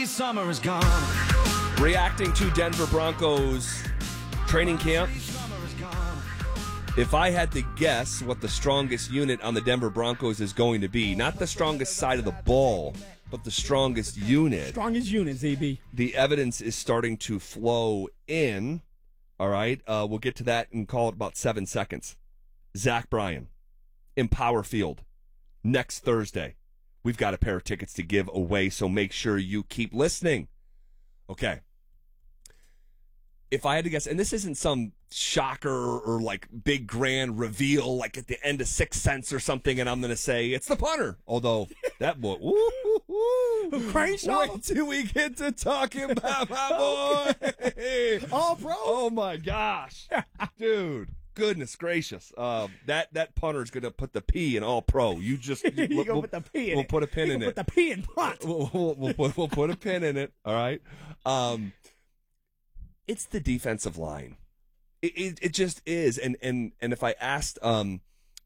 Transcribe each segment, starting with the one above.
Summer is gone. Reacting to Denver Broncos training camp. If I had to guess what the strongest unit on the Denver Broncos is going to be, not the strongest side of the ball, but the strongest unit. Strongest unit, ZB. The evidence is starting to flow in. All right. We'll get to that and call it about 7 seconds. Zach Bryan, Empower Field, next Thursday. We've got a pair of tickets to give away, so make sure you keep listening. Okay. If I had to guess, and this isn't some shocker or like big grand reveal like at the end of Sixth Sense or something, and I'm going to say it's the punter. Although that boy, Crenshaw? Wait till we get to talking about my boy. All pro? Oh my gosh. Dude. Goodness gracious. That punter is going to put the P in all pro. You just He gonna put the P in we'll it. put a pin He in gonna it. put the P in punt. We'll put a pin in it. All right. It's the defensive line. It just is. And if I asked 10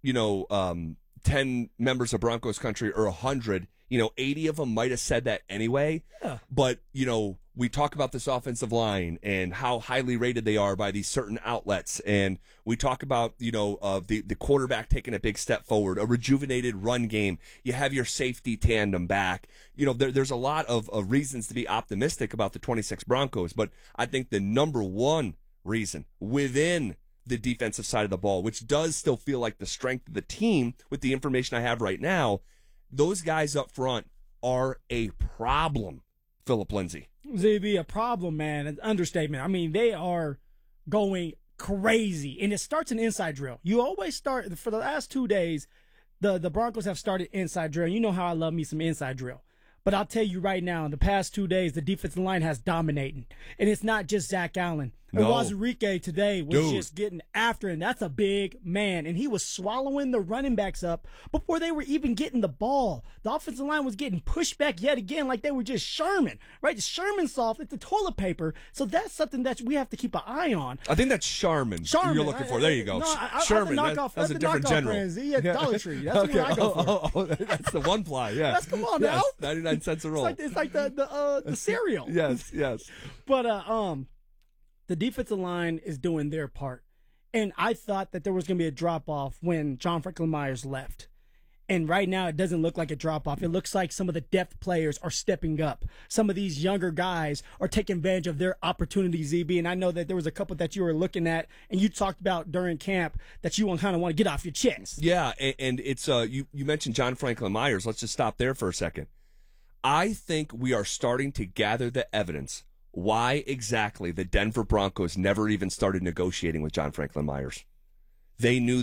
members of Broncos country or 100, 80 of them might have said that anyway. Yeah. But, we talk about this offensive line and how highly rated they are by these certain outlets. And we talk about, the quarterback taking a big step forward, a rejuvenated run game. You have your safety tandem back. There's a lot of reasons to be optimistic about the 26 Broncos. But I think the number one reason within the defensive side of the ball, which does still feel like the strength of the team with the information I have right now, those guys up front are a problem, Philip Lindsay. ZB, a problem, man. An understatement. I mean, they are going crazy. And it starts an inside drill. You always start, for the last 2 days, the Broncos have started inside drill. You know how I love me some inside drill. But I'll tell you right now, in the past 2 days, the defensive line has dominated. And it's not just Zach Allen. No. Wazirike today was Dude. just getting after him. That's a big man. And he was swallowing the running backs up before they were even getting the ball. The offensive line was getting pushed back yet again like they were just Sherman, right? Sherman soft. It's the toilet paper. So that's something that we have to keep an eye on. I think that's Charmin. Charmin. You're looking for. There you go. Sherman. That's a different general. Yeah, Dollar Tree. That's Okay. what I go for. That's the one ply. Yeah. That's, come on now. 99 cents a roll. It's like the cereal. Yes. But the defensive line is doing their part. And I thought that there was going to be a drop-off when John Franklin Myers left. And right now it doesn't look like a drop-off. It looks like some of the depth players are stepping up. Some of these younger guys are taking advantage of their opportunities, ZB. And I know that there was a couple that you were looking at and you talked about during camp that you kind of want to get off your chest. Yeah, and it's you mentioned John Franklin Myers. Let's just stop there for a second. I think we are starting to gather the evidence why exactly the Denver Broncos never even started negotiating with John Franklin Myers. They knew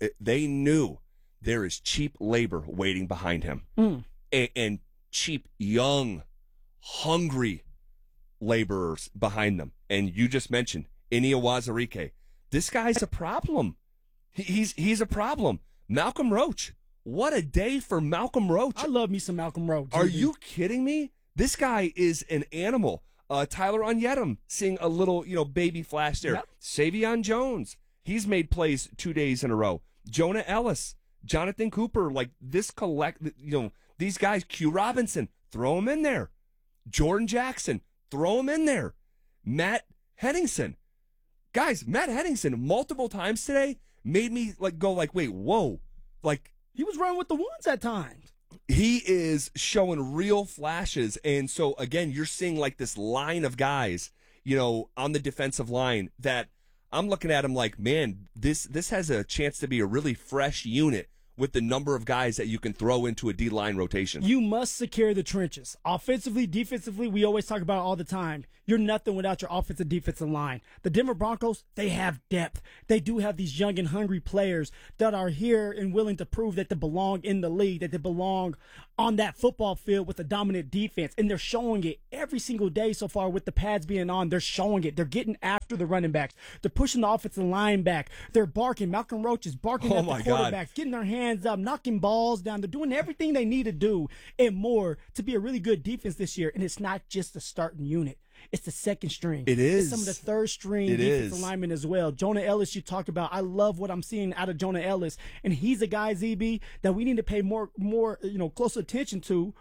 there is cheap labor waiting behind him, and cheap, young, hungry laborers behind them. And you just mentioned Inia Wazirike. This guy's a problem. He's a problem. Malcolm Roach. What a day for Malcolm Roach. I love me some Malcolm Roach. Are you kidding me? This guy is an animal. Tyler Onyedim seeing a little, baby flash there. Yep. Savion Jones. He's made plays 2 days in a row. Jonah Ellis. Jonathan Cooper. Like this these guys, Q Robinson, throw him in there. Jordan Jackson, throw him in there. Matt Henningsen. Guys, Matt Henningsen multiple times today made me go wait, whoa. He was running with the ones at times. He is showing real flashes. And so, again, you're seeing this line of guys, on the defensive line that I'm looking at him like, man, this has a chance to be a really fresh unit with the number of guys that you can throw into a D-line rotation. You must secure the trenches. Offensively, defensively, we always talk about it all the time. You're nothing without your offensive defensive line. The Denver Broncos, they have depth. They do have these young and hungry players that are here and willing to prove that they belong in the league, that they belong on that football field with a dominant defense. And they're showing it every single day so far with the pads being on. They're showing it. They're getting after the running backs. They're pushing the offensive line back. They're barking. Malcolm Roach is barking at the quarterbacks, getting their hands up, knocking balls down. They're doing everything they need to do and more to be a really good defense this year. And it's not just a starting unit. it's the second string. It is. It's some of the third string It defensive is. linemen as well. Jonah Ellis, you talked about. I love what I'm seeing out of Jonah Ellis, and he's a guy, ZB, that we need to pay more closer attention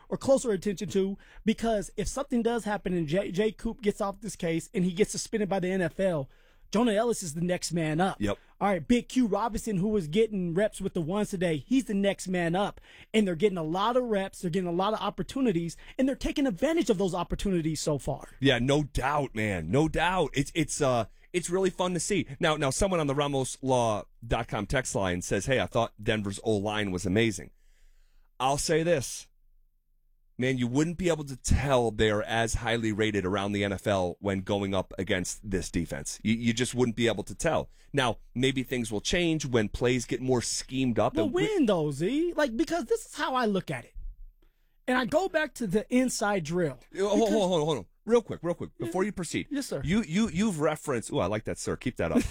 to, because if something does happen and Jay Coop gets off this case and he gets suspended by the NFL, Jonah Ellis is the next man up. Yep. All right, Big Q Robinson, who was getting reps with the ones today, he's the next man up. And they're getting a lot of reps, they're getting a lot of opportunities, and they're taking advantage of those opportunities so far. Yeah, no doubt, man. No doubt. It's really fun to see. Now someone on the RamosLaw.com text line says, hey, I thought Denver's O-line was amazing. I'll say this. Man, you wouldn't be able to tell they're as highly rated around the NFL when going up against this defense. You just wouldn't be able to tell. Now, maybe things will change when plays get more schemed up. But when, though, Z? Because this is how I look at it. And I go back to the inside drill. Hold on. Real quick, before you proceed. Yes, sir. You've referenced. Oh, I like that, sir. Keep that up.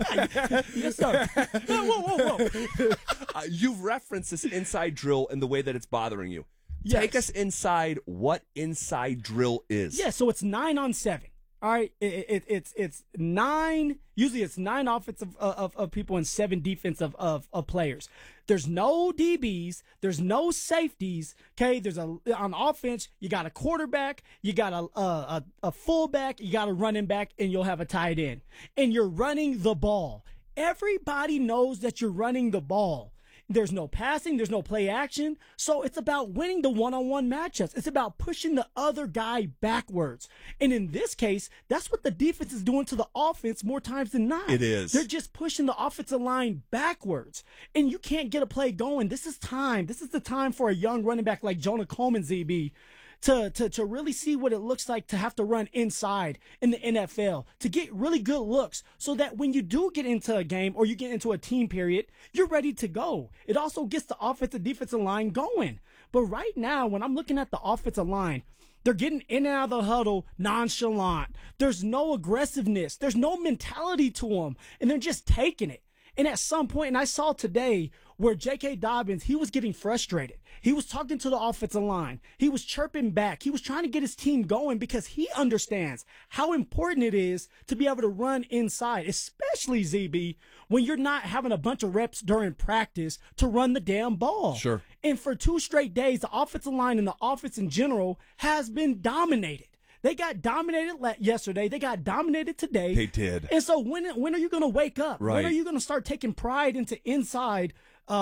Yes, sir. Whoa. You've referenced this inside drill and the way that it's bothering you. Yes. Take us inside what inside drill is. Yeah, so it's 9 on 7. All right, it's 9. Usually, it's 9 offensive of people and 7 defensive of players. There's no DBs. There's no safeties. Okay, on offense. You got a quarterback. You got a fullback. You got a running back, and you'll have a tight end. And you're running the ball. Everybody knows that you're running the ball. There's no passing. There's no play action. So it's about winning the one-on-one matchups. It's about pushing the other guy backwards. And in this case, that's what the defense is doing to the offense more times than not. It is. They're just pushing the offensive line backwards. And you can't get a play going. This is time. This is the time for a young running back like Jonah Coleman, ZB, to really see what it looks like to have to run inside in the NFL, to get really good looks so that when you do get into a game or you get into a team period, you're ready to go. It also gets the offensive defensive line going. But right now, when I'm looking at the offensive line, they're getting in and out of the huddle nonchalant. There's no aggressiveness. There's no mentality to them, and they're just taking it. And at some point, and I saw today where J.K. Dobbins, he was getting frustrated. He was talking to the offensive line. He was chirping back. He was trying to get his team going because he understands how important it is to be able to run inside, especially, ZB, when you're not having a bunch of reps during practice to run the damn ball. Sure. And for 2 straight days, the offensive line and the offense in general has been dominated. They got dominated yesterday. They got dominated today. They did. And so when are you going to wake up? Right. When are you going to start taking pride into inside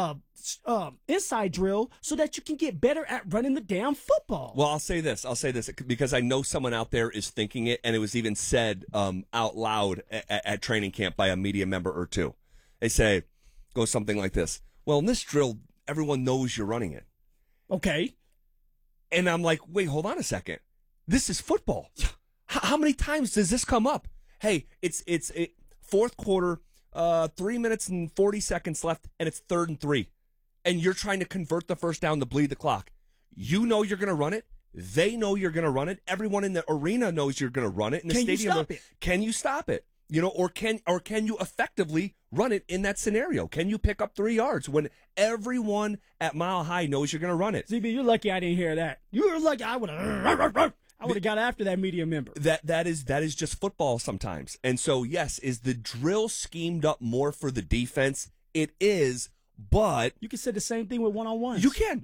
drill so that you can get better at running the damn football? Well, I'll say this because I know someone out there is thinking it, and it was even said out loud at training camp by a media member or two. They say, goes something like this. Well, in this drill, everyone knows you're running it. Okay. And I'm like, wait, hold on a second. This is football. How many times does this come up? Hey, it's fourth quarter, 3 minutes and 40 seconds left, and it's 3rd and 3. And you're trying to convert the first down to bleed the clock. You know you're going to run it. They know you're going to run it. Everyone in the arena knows you're going to run it. In the stadium, you stop it? Can you stop it? Or can you effectively run it in that scenario? Can you pick up 3 yards when everyone at Mile High knows you're going to run it? ZB, you're lucky I didn't hear that. You were lucky I would have got after that media member. That is just football sometimes. And so, yes, is the drill schemed up more for the defense? It is, but you can say the same thing with one-on-ones. You can.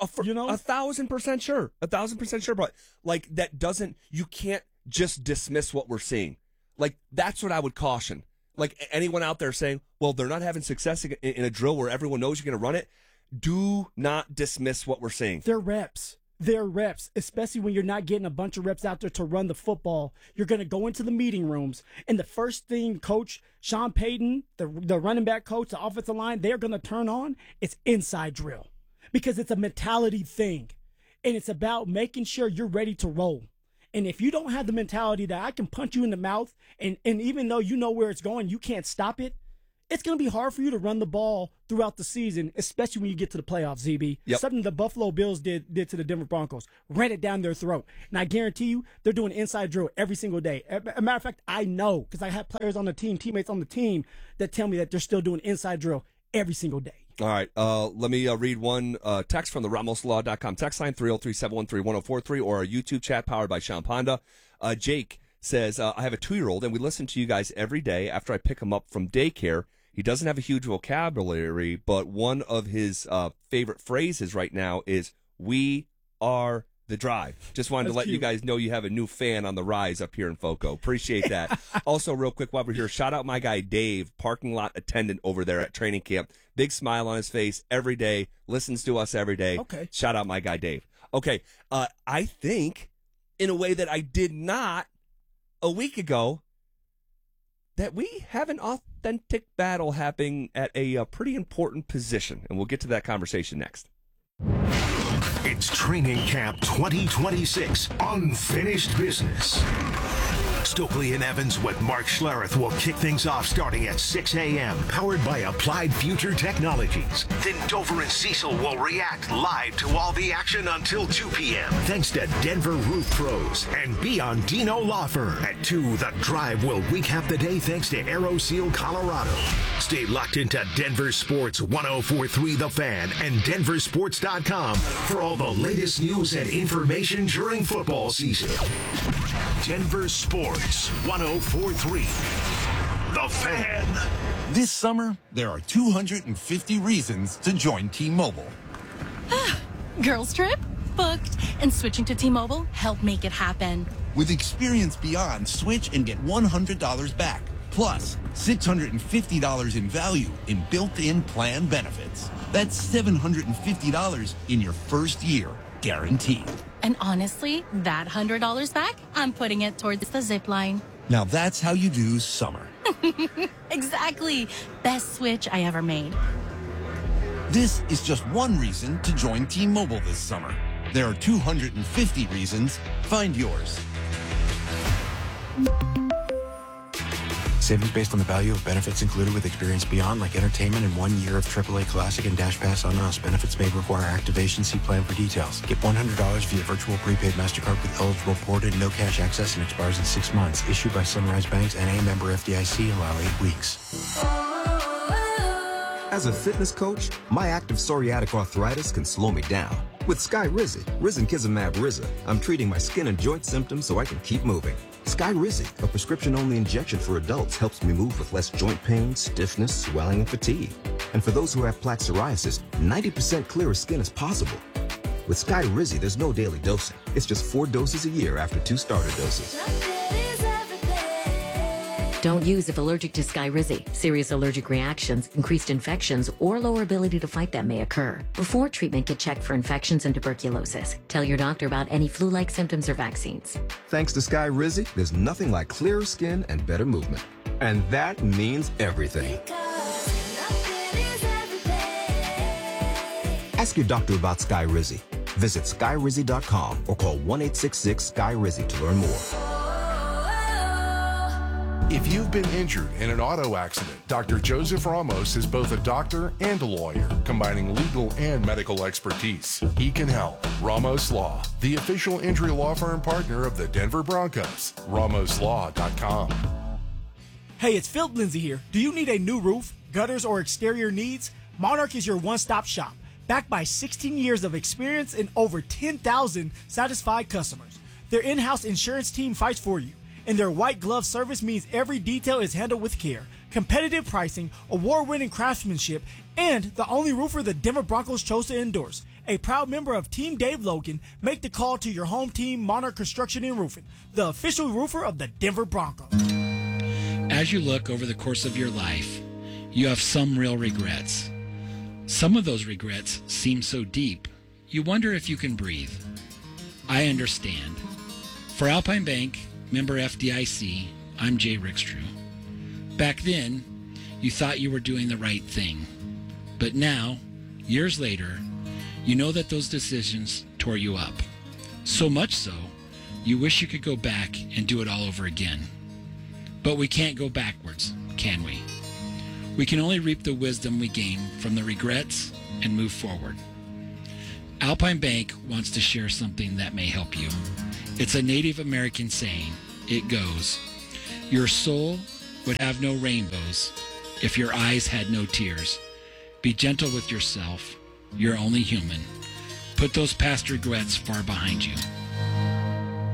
1,000% sure. 1,000% sure. But like that doesn't. You can't just dismiss what we're seeing. Like that's what I would caution. Like anyone out there saying, well, they're not having success in a drill where everyone knows you're going to run it. Do not dismiss what we're seeing. They're reps. They're reps, especially when you're not getting a bunch of reps out there to run the football. You're going to go into the meeting rooms, and the first thing Coach Sean Payton, the running back coach, the offensive line, they're going to turn on, it's inside drill because it's a mentality thing, and it's about making sure you're ready to roll. And if you don't have the mentality that I can punch you in the mouth, and even though you know where it's going, you can't stop it, it's going to be hard for you to run the ball throughout the season, especially when you get to the playoffs, ZB. Yep. Something the Buffalo Bills did to the Denver Broncos. Ran it down their throat. And I guarantee you, they're doing inside drill every single day. As a matter of fact, I know because I have players on the team, teammates on the team, that tell me that they're still doing inside drill every single day. All right. Let me read one text from the RamosLaw.com text line, 303-713-1043, or our YouTube chat powered by Sean Ponda. Jake says, I have a 2-year-old, and we listen to you guys every day after I pick him up from daycare. He doesn't have a huge vocabulary, but one of his favorite phrases right now is, "We are the drive." Just wanted to let you guys know you have a new fan on the rise up here in FOCO. Appreciate that. Also, real quick while we're here, shout out my guy Dave, parking lot attendant over there at training camp. Big smile on his face every day, listens to us every day. Okay. Shout out my guy Dave. Okay, I think in a way that I did not a week ago, that we have an authentic battle happening at a pretty important position, and we'll get to that conversation next. It's Training Camp 2026, Unfinished Business. Stokely and Evans with Mark Schlereth will kick things off starting at 6 a.m., powered by Applied Future Technologies. Then Dover and Cecil will react live to all the action until 2 p.m. thanks to Denver Roof Pros and Beyond Dino Law Firm. At 2, The Drive will recap the day thanks to AeroSeal Colorado. Stay locked into Denver Sports 104.3 The Fan and denversports.com for all the latest news and information during football season. Denver Sports 104.3 The Fan. This summer, there are 250 reasons to join T-Mobile. Girls trip? Booked. And switching to T-Mobile helped make it happen. With Experience Beyond, switch and get $100 back. Plus, $650 in value in built-in plan benefits. That's $750 in your first year, guaranteed. And honestly, that $100 back, I'm putting it towards the zip line. Now that's how you do summer. Exactly. Best switch I ever made. This is just one reason to join T-Mobile this summer. There are 250 reasons. Find yours. Savings based on the value of benefits included with Experience Beyond, like entertainment and 1 year of AAA Classic and Dash Pass on us. Benefits may require activation. See plan for details. Get $100 via virtual prepaid MasterCard with eligible ported, no cash access, and expires in 6 months. Issued by Sunrise Banks and a member FDIC. Allow 8 weeks. As a fitness coach, my active psoriatic arthritis can slow me down. With Skyrizi, Risankizumab Riza, I'm treating my skin and joint symptoms so I can keep moving. Skyrizi, a prescription-only injection for adults, helps me move with less joint pain, stiffness, swelling, and fatigue. And for those who have plaque psoriasis, 90% clearer skin is possible. With Skyrizi, there's no daily dosing. It's just 4 doses a year after 2 starter doses. Don't use if allergic to Skyrizi. Serious allergic reactions, increased infections, or lower ability to fight them may occur. Before treatment, get checked for infections and tuberculosis. Tell your doctor about any flu-like symptoms or vaccines. Thanks to Skyrizi, there's nothing like clearer skin and better movement. And that means everything. Ask your doctor about Skyrizi. Visit Skyrizi.com or call 1-866-SKY-RIZI to learn more. If you've been injured in an auto accident, Dr. Joseph Ramos is both a doctor and a lawyer, combining legal and medical expertise. He can help. Ramos Law, the official injury law firm partner of the Denver Broncos. RamosLaw.com. Hey, it's Phil Lindsay here. Do you need a new roof, gutters, or exterior needs? Monarch is your one-stop shop, backed by 16 years of experience and over 10,000 satisfied customers. Their in-house insurance team fights for you, and their white glove service means every detail is handled with care. Competitive pricing, award-winning craftsmanship, and the only roofer the Denver Broncos chose to endorse. A proud member of Team Dave Logan, make the call to your home team, Monarch Construction and Roofing, the official roofer of the Denver Broncos. As you look over the course of your life, you have some real regrets. Some of those regrets seem so deep, you wonder if you can breathe. I understand. For Alpine Bank, member FDIC, I'm Jay Rickstrew. Back then, you thought you were doing the right thing. But now, years later, you know that those decisions tore you up. So much so, you wish you could go back and do it all over again. But we can't go backwards, can we? We can only reap the wisdom we gain from the regrets and move forward. Alpine Bank wants to share something that may help you. It's a Native American saying. It goes, your soul would have no rainbows if your eyes had no tears. Be gentle with yourself. You're only human. Put those past regrets far behind you.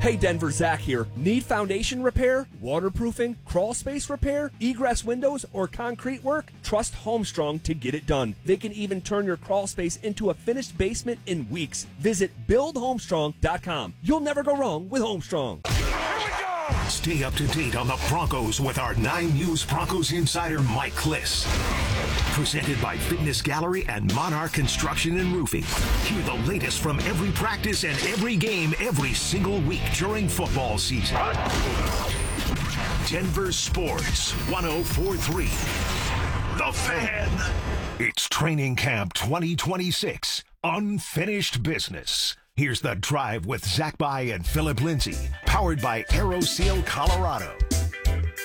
Hey Denver, Zach here. Need foundation repair, waterproofing, crawl space repair, egress windows, or concrete work? Trust Homestrong to get it done. They can even turn your crawl space into a finished basement in weeks. Visit buildhomestrong.com. You'll never go wrong with Homestrong. Stay up to date on the Broncos with our 9 News Broncos insider Mike Kliss. Presented by Fitness Gallery and Monarch Construction and Roofing. Hear the latest from every practice and every game every single week during football season. Denver Sports 104.3. The Fan. It's Training Camp 2026. Unfinished Business. Here's The Drive with Zach By and Philip Lindsay. Powered by AeroSeal Colorado.